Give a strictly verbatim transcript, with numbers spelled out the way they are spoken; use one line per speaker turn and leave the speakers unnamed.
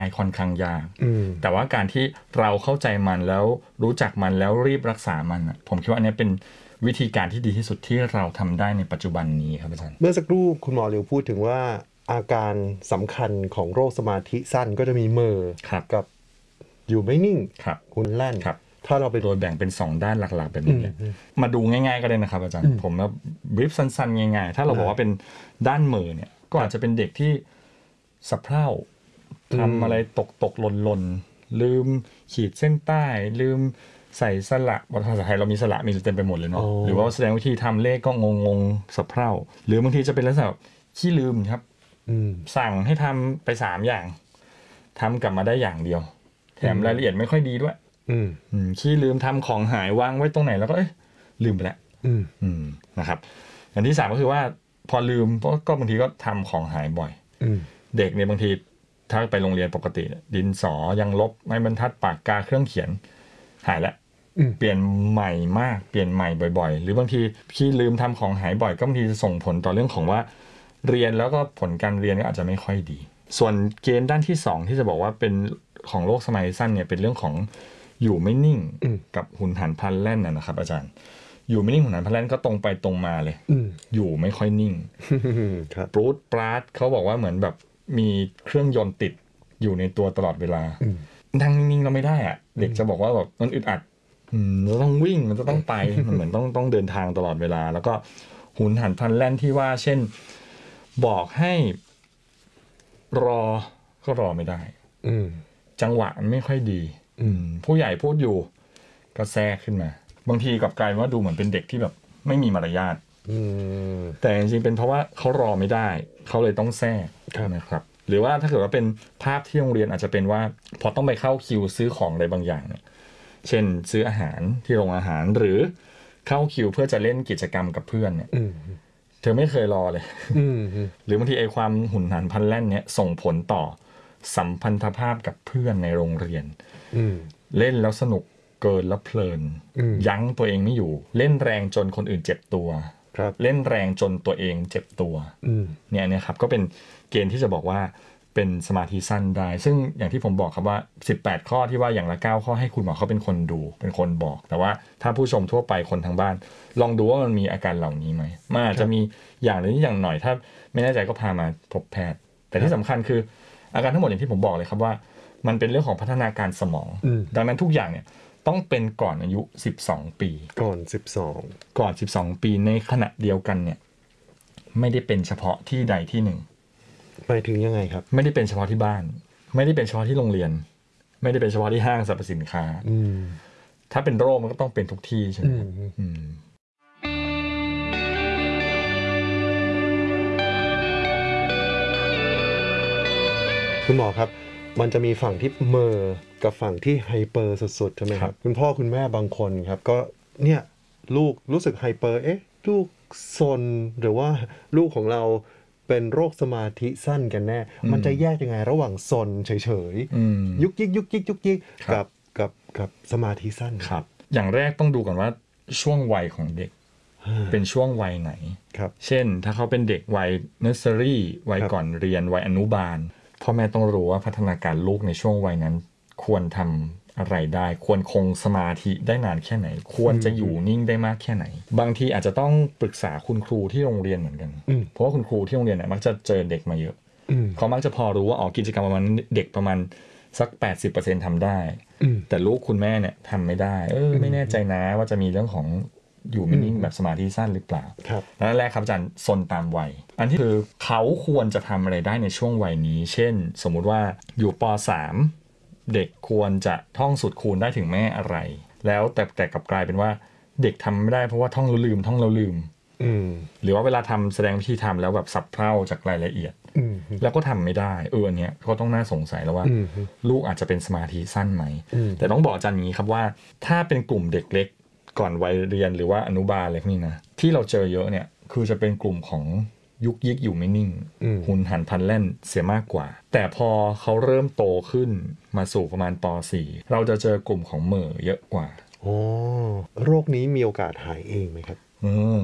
ค่อนข้างยากแต่ว่าการที่เราเข้าใจมันแล้วรู้จักมันแล้วรีบรักษามันผมคิดว่าอันนี้เป็นวิธีการที่ดีที่สุดที่เราทำได้ในปัจจุบันนี้ครับอาจารย์
เมื่อสักครู่คุณหมอเลียวพูดถึงว่าอาการสำคัญของโรคสมาธิสั้นก็จะมีเม่อกับอยู่ไม่นิ่งหุ่นแล่นถ้าเราไป
โดยแบ่งเป็นสองด้านหลักๆแบบนี้มาดูง่ายๆก็ได้นะครับอาจารย์ผมมาบรีฟสั้นๆง่ายๆถ้าเราบอกว่าเป็นด้านเม่อเนี่ยก็อาจจะเป็นเด็กที่สะเพร่าทำอะไรตกตกหล่นหล่นลืมขีดเส้นใต้ลืมใส่สระภาษาไทยเรามีสระมีเต็มไปหมดเลยเนาะหรือว่าแสดงวิธีทำเลขก็งงงสะเพร่าหรือบางทีจะเป็นลักษณะขี้ลืมครับสั่งให้ทำไปสามอย่างทำกลับมาได้อย่างเดียวแถมรายละเอียดไม่ค่อยดีด้วยขี้ลืมทำของหายวางไว้ตรงไหนแล้วก็เอ๊ะลืมไปแล้วนะครับอย่างที่สามก็คือว่าพอลืมก็บางทีก็ทำของหายบ่อยเด็กเนี่ยบางทีถ้าไปโรงเรียนปกติดินสอยังลบไม้บรรทัดปากกาเครื่องเขียนหายแล้วเปลี่ยนใหม่มากเปลี่ยนใหม่บ่อยๆหรือบางทีพี่ลืมทำของหายบ่อยก็บางทีจะส่งผลต่อเรื่องของว่าเรียนแล้วก็ผลการเรียนก็อาจจะไม่ค่อยดีส่วนเกณฑ์ด้านที่สองที่จะบอกว่าเป็นของโรคสมาธิสั้นเนี่ยเป็นเรื่องของอยู่ไม่นิ่งกับหุนหันพลันแล่นนะครับอาจารย์อยู่ไม่นิ่งหุนหันพลันแล่นก็ตรงไปตรงมาเลยอยู่ไม่ค่อยนิ่งปรูดปราดเขาบอกว่าเหมือนแบบมีเครื่องยนต์ติดอยู่ในตัวตลอดเวลานั่งนิ่งๆเราไม่ได้อะเด็กจะบอกว่าแบบมันอึดอัดเราต้องวิ่งมันจะต้องไปมันเหมือนต้องต้องเดินทางตลอดเวลาแล้วก็หุนหันพลันแล่นที่ว่าเช่นบอกให้รอก็รอไม่ได้จังหวะมันไม่ค่อยดีผู้ใหญ่พูดอยู่ก็แทรกขึ้นมาบางทีกับกลายว่าดูเหมือนเป็นเด็กที่แบบไม่มีมารยาทแต่จริงๆเป็นเพราะว่าเขารอไม่ได้เขาเลยต้องแทรกนะครับหรือว่าถ้าเกิดว่าเป็นภาพที่โรงเรียนอาจจะเป็นว่าพอต้องไปเข้าคิวซื้อของอะไรบางอย่างเนี่ยเช่นซื้ออาหารที่โรงอาหารหรือเข้าคิวเพื่อจะเล่นกิจกรรมกับเพื่อนเนี่ยเธอไม่เคยรอเลยหรือบางทีไอ้ความหุนหันพลันแล่นเนี่ยส่งผลต่อสัมพันธภาพกับเพื่อนในโรงเรียนเล่นแล้วสนุกเกินแล้วเพลินยั้งตัวเองไม่อยู่เล่นแรงจนคนอื่นเจ็บตัวเล่นแรงจนตัวเองเจ็บตัวเนี่ยเนี่ยครับก็เป็นเกณฑ์ที่จะบอกว่าเป็นสมาธิสั้นได้ซึ่งอย่างที่ผมบอกครับว่าสิบแปดข้อที่ว่าอย่างละเก้าข้อให้คุณหมอเขาเป็นคนดูเป็นคนบอกแต่ว่าถ้าผู้ชมทั่วไปคนทางบ้านลองดูว่ามันมีอาการเหล่านี้ไหมมันอาจจะมีอย่างหรืออย่างหน่อยถ้าไม่แน่ใจก็พามาพบแพทย์แต่ที่สำคัญคืออาการทั้งหมดอย่างที่ผมบอกเลยครับว่ามันเป็นเรื่องของพัฒนาการสมองดังนั้นทุกอย่างเนี่ยต้องเป็นก่อนอายุสิบสองปี
ก่อนสิบสอง
ก่อนสิบสองปีในขณะเดียวกันเนี่ยไม่ได้เป็นเฉพาะที่ใดที่หนึ่ง
หมายถึงยังไงครับ
ไม่ได้เป็นเฉพาะที่บ้านไม่ได้เป็นเฉพาะที่โรงเรียนไม่ได้เป็นเฉพาะที่ห้างสรรพสินค้าถ้าเป็นโรคมันก็ต้องเป็นทุกที่ใช่ไหม
คุณหมอครับมันจะมีฝั่งที่เมอร์กับฝั่งที่ไฮเปอร์สุดๆใช่ไหมครับคุณพ่อคุณแม่บางคนครับก็เนี่ยลูกรู้สึกไฮเปอร์เอ๊ะลูกซนหรือว่าลูกของเราเป็นโรคสมาธิสั้นกันแน่มันจะแยกยังไงระหว่างซนเฉยๆยุกยิกยุกยิกยุกยิกกับกับกับสมาธิสั้น
ครับอย่างแรกต้องดูก่อนว่าช่วงวัยของเด็กเป็นช่วงวัยไหนเช่นถ้าเขาเป็นเด็กวัยเนอร์เซอรี่วัยก่อนเรียนวัยอนุบาลพ่อแม่ต้องรู้ว่าพัฒนาการลูกในช่วงวัยนั้นควรทำอะไรได้ควรคงสมาธิได้นานแค่ไหนควรจะอยู่นิ่งได้มากแค่ไหนบางทีอาจจะต้องปรึกษาคุณครูที่โรงเรียนเหมือนกันเพราะว่าคุณครูที่โรงเรียนเนี่ยมักจะเจอเด็กมาเยอะเขามักจะพอรู้ว่าอ๋อกิจกรรมประมาณเด็กประมาณสัก แปดสิบเปอร์เซ็นต์ ทำได้แต่ลูกคุณแม่เนี่ยทำไม่ได้เออไม่แน่ใจนะว่าจะมีเรื่องของอยู่ไม่นิ่งแบบสมาธิสั้นหรือเปล่าแล้วแรกครับอาจารย์ซนตามวัยอันที่คือเขาควรจะทำอะไรได้ในช่วงวัยนี้เช่นสมมุติว่าอยู่ป.สาม เด็กควรจะท่องสูตรคูณได้ถึงแม่อะไรแล้วแต่แต่กลับกลายเป็นว่าเด็กทำไม่ได้เพราะว่าท่องแล้วลืมท่องแล้วลืมหรือว่าเวลาทำแสดงวิธีทำแล้วแบบสับเพร่าจากรายละเอียดแล้วก็ทำไม่ได้เอออันเนี้ยเขาต้องน่าสงสัยแล้วว่าลูกอาจจะเป็นสมาธิสั้นไหมแต่ต้องบอกอาจารย์นี้ครับว่าถ้าเป็นกลุ่มเด็กเล็กก่อนวัยเรียนหรือว่าอนุบาลอะไรพวกนี้นะที่เราเจอเยอะเนี่ยคือจะเป็นกลุ่มของยุกยิกอยู่ไม่นิ่งหุนหันพลันแล่นเสียมากกว่าแต่พอเขาเริ่มโตขึ้นมาสู่ประมาณป.สี่ เราจะเจอกลุ่มของเหม่อเยอะกว่า
อ๋อโรคนี้มีโอกาสหายเองไหมครับ